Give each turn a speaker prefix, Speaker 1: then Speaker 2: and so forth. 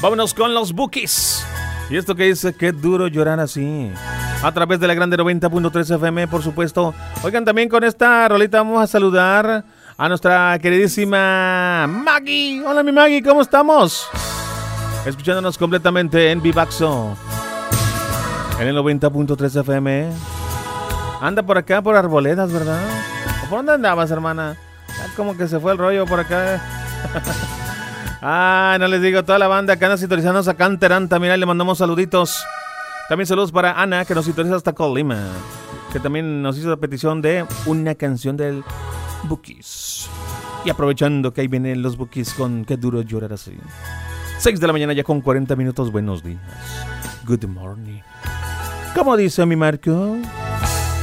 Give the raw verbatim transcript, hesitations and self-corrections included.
Speaker 1: Vámonos con los Bukis. Y esto que dice, qué duro llorar así. A través de la grande noventa punto tres F M, por supuesto. Oigan, también con esta rolita vamos a saludar a nuestra queridísima Maggie. Hola, mi Maggie, ¿cómo estamos? Escuchándonos completamente en Vivaxo, en el noventa punto tres F M. Anda por acá, por Arboledas, ¿verdad? ¿O por dónde andabas, hermana? Ya como que se fue el rollo por acá. Ah, no les digo, toda la banda que anda sintonizándonos acá en Teranta. Mira, le mandamos saluditos. También saludos para Ana, que nos sintoniza hasta Colima, que también nos hizo la petición de una canción del Bukis. Y aprovechando que ahí vienen los Bukis con qué duro llorar así. seis de la mañana ya con cuarenta minutos. Buenos días. Good morning. ¿Cómo dice mi Marco?